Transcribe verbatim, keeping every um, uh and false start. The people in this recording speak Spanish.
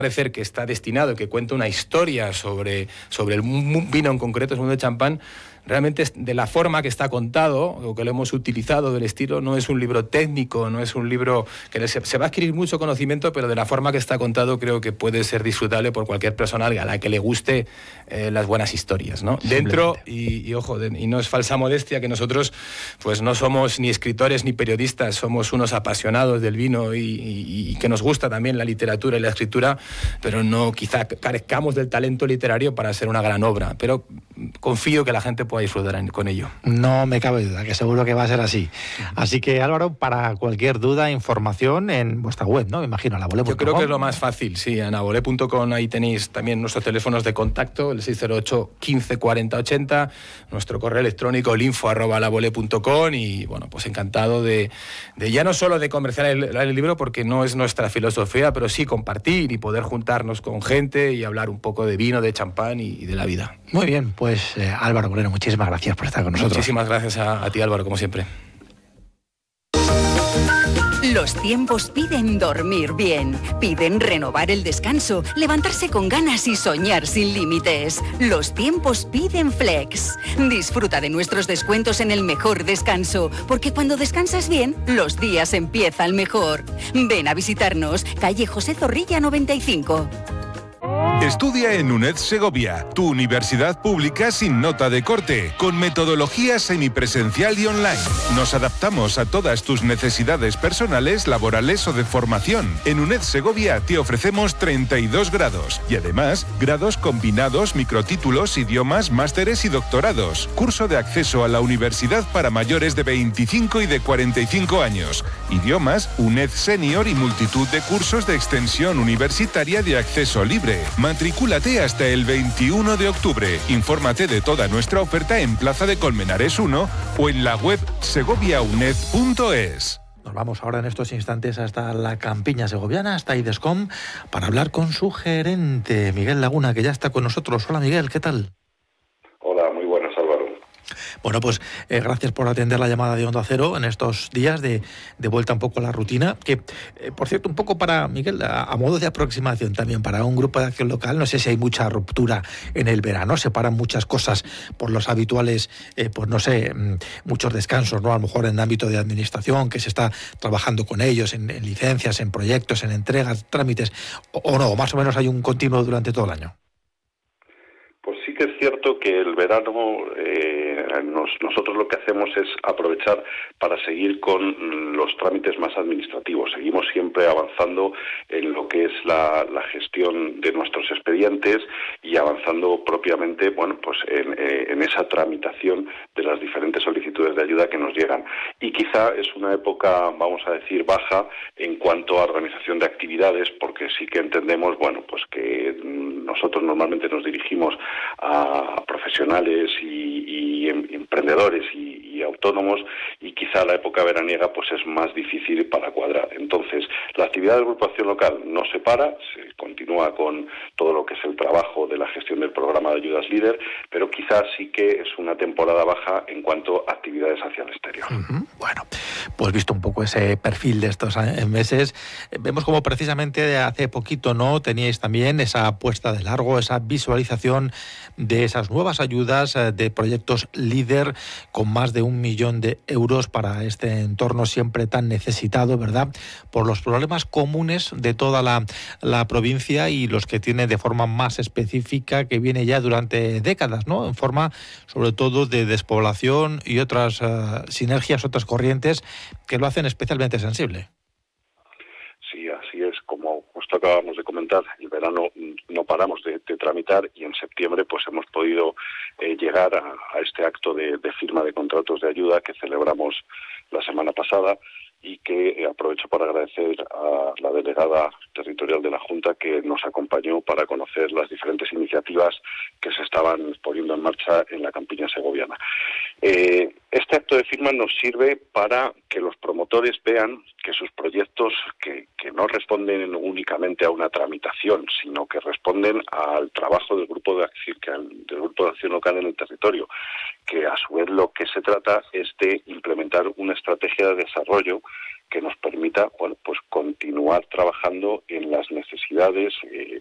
parecer que está destinado, que cuenta una historia sobre, sobre el vino en concreto, el mundo de champán, realmente de la forma que está contado o que lo hemos utilizado, del estilo, no es un libro técnico, no es un libro que se, se va a adquirir mucho conocimiento, pero de la forma que está contado creo que puede ser disfrutable por cualquier persona a la que le guste eh, las buenas historias, ¿no? Dentro, y, y ojo, de, y no es falsa modestia que nosotros pues no somos ni escritores ni periodistas, somos unos apasionados del vino y, y, y que nos gusta también la literatura y la escritura, pero no quizá carezcamos del talento literario para hacer una gran obra, pero confío que la gente pueda disfrutar con ello. No me cabe duda, que seguro que va a ser así. Así que, Álvaro, para cualquier duda, información en vuestra web, ¿no? Me imagino, anabolé punto com. Yo creo que es lo más fácil, sí, anabolé punto com, ahí tenéis también nuestros teléfonos de contacto, el seis cero ocho, quince, cuarenta, ochenta, nuestro correo electrónico, el info arroba anabolé punto com, y bueno, pues encantado de, de ya no solo de comercializar el, el libro, porque no es nuestra filosofía, pero sí compartir y poder juntarnos con gente y hablar un poco de vino, de champán y, y de la vida. Muy bien, pues eh, Álvaro Moreno, muchísimas gracias por estar con nosotros. Muchísimas gracias a, a ti, Álvaro, como siempre. Los tiempos piden dormir bien, piden renovar el descanso, levantarse con ganas y soñar sin límites. Los tiempos piden Flex. Disfruta de nuestros descuentos en el mejor descanso, porque cuando descansas bien, los días empiezan mejor. Ven a visitarnos, calle José Zorrilla noventa y cinco. Estudia en UNED Segovia, tu universidad pública sin nota de corte, con metodología semipresencial y online. Nos adaptamos a todas tus necesidades personales, laborales o de formación. En UNED Segovia te ofrecemos treinta y dos grados y además grados combinados, microtítulos, idiomas, másteres y doctorados. Curso de acceso a la universidad para mayores de veinticinco y de cuarenta y cinco años. Idiomas, UNED Senior y multitud de cursos de extensión universitaria de acceso libre. Matricúlate hasta el veintiuno de octubre. Infórmate de toda nuestra oferta en Plaza de Colmenares uno o en la web segovia uned punto es. Nos vamos ahora en estos instantes hasta la campiña segoviana, hasta IDESCOM, para hablar con su gerente, Miguel Laguna, que ya está con nosotros. Hola, Miguel, ¿qué tal? Hola, muy buenas, Álvaro. Bueno, pues eh, gracias por atender la llamada de Onda Cero en estos días de, de vuelta un poco a la rutina, que, eh, por cierto, un poco para, Miguel, a, a modo de aproximación también, para un grupo de acción local, no sé si hay mucha ruptura en el verano, se paran muchas cosas por los habituales, eh, pues no sé, muchos descansos, ¿no? A lo mejor en el ámbito de administración, que se está trabajando con ellos, en, en licencias, en proyectos, en entregas, trámites, o, o no, más o menos hay un continuo durante todo el año. Pues sí que es cierto que el verano eh, nos, nosotros lo que hacemos es aprovechar para seguir con los trámites más administrativos. Seguimos siempre avanzando en lo que es la, la gestión de nuestros expedientes y avanzando propiamente, bueno, pues en, eh, en esa tramitación de las diferentes solicitudes de ayuda que nos llegan. Y quizá es una época, vamos a decir, baja en cuanto a organización de actividades, porque sí que entendemos, bueno, pues que nosotros normalmente nos dirigimos a profesionales y, y emprendedores y, y autónomos, y quizá la época veraniega pues es más difícil para cuadrar. Entonces, la actividad de agrupación local no se para, se continúa con todo lo que es el trabajo de la gestión del programa de ayudas líder, pero quizás sí que es una temporada baja en cuanto a actividades hacia el exterior. Uh-huh. Bueno, pues visto un poco ese perfil de estos meses, vemos como precisamente hace poquito, ¿no?, teníais también esa apuesta de largo, esa visualización de esas nuevas ayudas de proyectos líder con más de un millón de euros para este entorno siempre tan necesitado, ¿verdad?, por los problemas comunes de toda la, la provincia y los que tiene de forma más específica, que viene ya durante décadas, ¿no?, en forma sobre todo de despoblación y otras uh, sinergias, otras corrientes que lo hacen especialmente sensible. Sí, así es, como justo acabamos de comentar, el verano no paramos de, de tramitar y en septiembre pues hemos podido eh, llegar a, a este acto de, de firma de contratos de ayuda que celebramos la semana pasada y que eh, aprovecho para agradecer a la delegada territorial de la Junta que nos acompañó para conocer las diferentes iniciativas que se estaban poniendo en marcha en la campiña segoviana. Eh, este acto de firma nos sirve para que los promotores vean que sus proyectos, que, que no responden únicamente a una tramitación, sino que responden al trabajo del grupo de acción, que al, del grupo de acción local en el territorio, que a su vez lo que se trata es de implementar una estrategia de desarrollo que nos permita, bueno, pues continuar trabajando en las necesidades eh,